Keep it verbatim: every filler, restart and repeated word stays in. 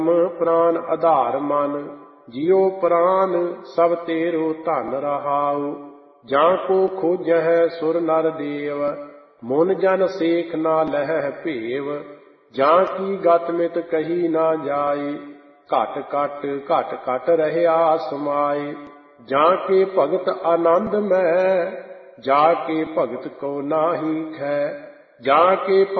ਪ੍ਰਾਨ ਆਧਾਰ ਮਨ, ਜਿਉ ਪ੍ਰਾਨ ਸਭ ਤੇਰੋ ਧਨ ਰਹਾਉ। ਜਾਂ ਕੋ ਖੋਜਹਿ ਸੁਰ ਨਰ ਦੇਵ, ਮੁਨ ਜਨ ਸੇਖ ਨਾ ਲਹਿ ਭੇਵ। ਜਾਂ ਕੀ ਗਤ ਮਿਤ ਕਹੀ ਨਾ ਜਾਏ, ਘਟ ਘਟ ਘਟ ਘਟ ਰਹਿਆ ਸਮਾਏ। ਜਾਂ ਕੇ ਭਗਤ ਆਨੰਦ ਮਹਿ, ਜਾ ਕੇ ਭਗਤ ਕੋ ਨਾਹੀ ਖੈ। ਜਾਂ ਕੇ